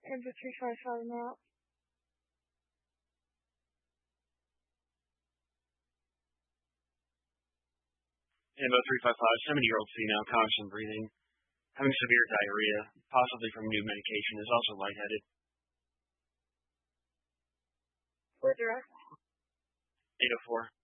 Amber 355 now. Amber 355, 70-year-old female, constant breathing, having severe diarrhea, possibly from new medication, is also lightheaded. For direct. 804.